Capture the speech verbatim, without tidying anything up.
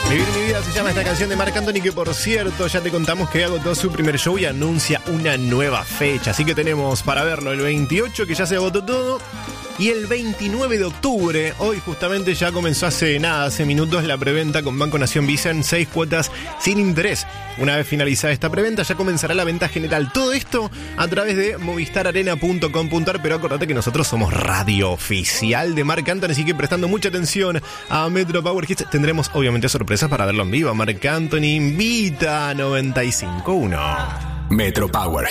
Vivir mi vida se llama esta canción de Marc Anthony, que por cierto ya te contamos que agotó su primer show y anuncia una nueva fecha. Así que tenemos para verlo el veintiocho, que ya se agotó todo, y el veintinueve de octubre. Hoy justamente ya comenzó hace nada, hace minutos, la preventa con Banco Nación Visa en seis cuotas sin interés. Una vez finalizada esta preventa ya comenzará la venta general. Todo esto a través de movistar arena punto com punto ar, pero acordate que nosotros somos radio oficial de Marc Anthony, así que prestando mucha atención a Metro Power Hits tendremos obviamente sorpresas para verlo en vivo. Marc Anthony invita a noventa y cinco punto uno. Metro Power